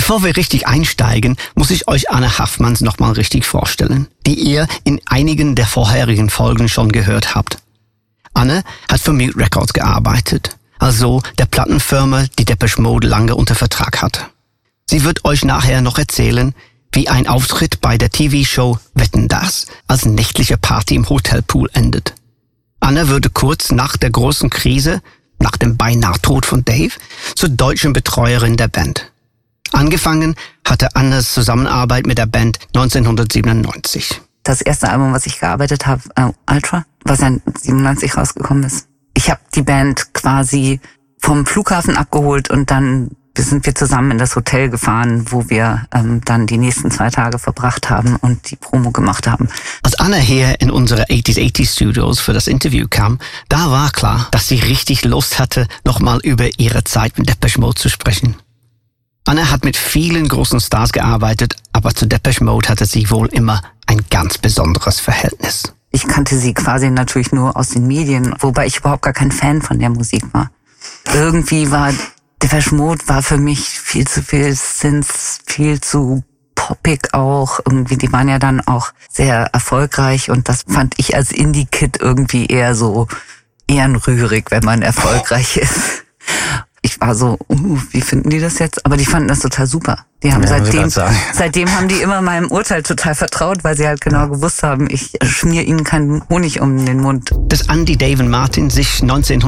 Bevor wir richtig einsteigen, muss ich euch Anne Haffmans nochmal richtig vorstellen, die ihr in einigen der vorherigen Folgen schon gehört habt. Anne hat für Mute Records gearbeitet, also der Plattenfirma, die Depeche Mode lange unter Vertrag hatte. Sie wird euch nachher noch erzählen, wie ein Auftritt bei der TV-Show Wetten, dass als nächtliche Party im Hotelpool endet. Anne würde kurz nach der großen Krise, nach dem beinahe Tod von Dave, zur deutschen Betreuerin der Band. Angefangen hatte Annes Zusammenarbeit mit der Band 1997. Das erste Album, was ich gearbeitet habe, Ultra, was dann 97 rausgekommen ist. Ich habe die Band quasi vom Flughafen abgeholt und dann sind wir zusammen in das Hotel gefahren, wo wir dann die nächsten 2 Tage verbracht haben und die Promo gemacht haben. Als Anne hier in unsere 80s Studios für das Interview kam, da war klar, dass sie richtig Lust hatte, nochmal über ihre Zeit mit Depeche Mode zu sprechen. Anne hat mit vielen großen Stars gearbeitet, aber zu Depeche Mode hatte sie wohl immer ein ganz besonderes Verhältnis. Ich kannte sie quasi natürlich nur aus den Medien, wobei ich überhaupt gar kein Fan von der Musik war. Irgendwie war Depeche Mode war für mich viel zu viel Synth, viel zu poppig auch. Irgendwie, die waren ja dann auch sehr erfolgreich und das fand ich als Indie-Kid irgendwie eher so ehrenrührig, wenn man erfolgreich ist. Ich war so, wie finden die das jetzt? Aber die fanden das total super. Die haben seitdem haben die immer meinem Urteil total vertraut, weil sie halt genau gewusst haben, ich schmier ihnen keinen Honig um den Mund. Dass Andy, Dave und Martin sich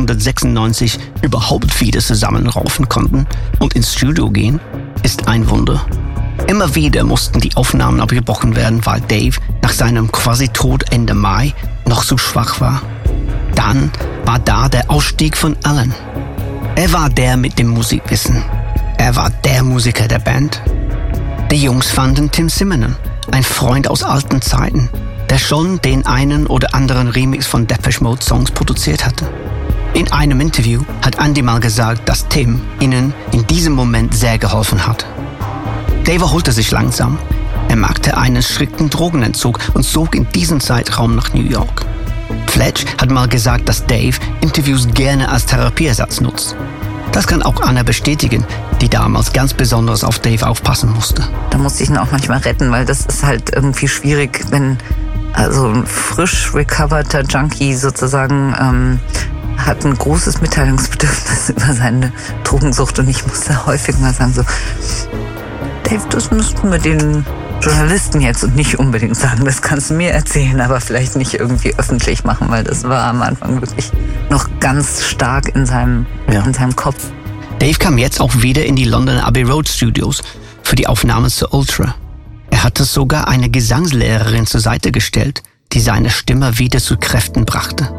1996 überhaupt wieder zusammenraufen konnten und ins Studio gehen, ist ein Wunder. Immer wieder mussten die Aufnahmen abgebrochen werden, weil Dave nach seinem Quasi-Tod Ende Mai noch zu schwach war. Dann war da der Ausstieg von Alan. Er war der mit dem Musikwissen. Er war der Musiker der Band. Die Jungs fanden Tim Simonon, ein Freund aus alten Zeiten, der schon den einen oder anderen Remix von Depeche Mode Songs produziert hatte. In einem Interview hat Andy mal gesagt, dass Tim ihnen in diesem Moment sehr geholfen hat. Dave erholte sich langsam. Er machte einen strikten Drogenentzug und zog in diesem Zeitraum nach New York. Fletch hat mal gesagt, dass Dave Interviews gerne als Therapieersatz nutzt. Das kann auch Anna bestätigen, die damals ganz besonders auf Dave aufpassen musste. Da musste ich ihn auch manchmal retten, weil das ist halt irgendwie schwierig, wenn also ein frisch recoverter Junkie sozusagen hat ein großes Mitteilungsbedürfnis über seine Drogensucht und ich musste häufig mal sagen so, Dave, das müssten wir den Journalisten jetzt und nicht unbedingt sagen, das kannst du mir erzählen, aber vielleicht nicht irgendwie öffentlich machen, weil das war am Anfang wirklich noch ganz stark in seinem Kopf. Dave kam jetzt auch wieder in die Londoner Abbey Road Studios für die Aufnahmen zu Ultra. Er hatte sogar eine Gesangslehrerin zur Seite gestellt, die seine Stimme wieder zu Kräften brachte.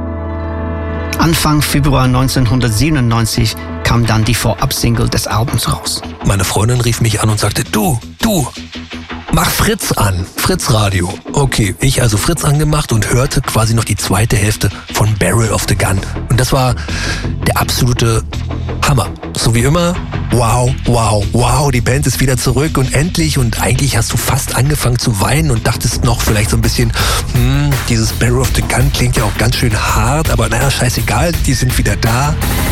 Anfang Februar 1997 kam dann die Vorab-Single des Albums raus. Meine Freundin rief mich an und sagte, du, mach Fritz an, Fritz Radio. Okay, ich also Fritz angemacht und hörte quasi noch die zweite Hälfte von Barrel of the Gun. Und das war der absolute Hammer. So wie immer, wow, die Band ist wieder zurück und endlich. Und eigentlich hast du fast angefangen zu weinen und dachtest noch vielleicht so ein bisschen, dieses Barrel of the Gun klingt ja auch ganz schön hart, aber naja, scheißegal, die sind wieder da.